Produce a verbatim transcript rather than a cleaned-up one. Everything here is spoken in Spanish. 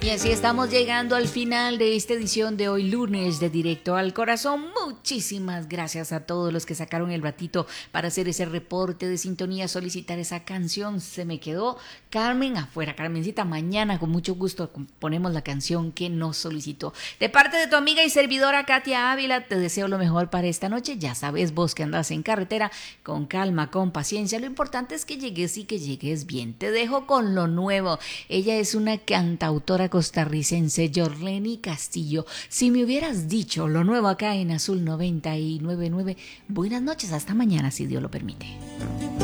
Y así estamos llegando al final de esta edición de hoy lunes de Directo al Corazón. Muchísimas gracias a todos los que sacaron el ratito para hacer ese reporte de sintonía, solicitar esa canción. Se me quedó Carmen afuera. Carmencita, mañana con mucho gusto ponemos la canción que nos solicitó. De parte de tu amiga y servidora Katia Ávila, te deseo lo mejor para esta noche. Ya sabes, vos que andas en carretera, con calma, con paciencia. Lo importante es que llegues y que llegues bien. Te dejo con lo nuevo. Ella es una cantautora costarricense, Yorleni Castillo. Si me hubieras dicho lo nuevo acá en Azul noventa y nueve punto nueve, buenas noches, hasta mañana si Dios lo permite.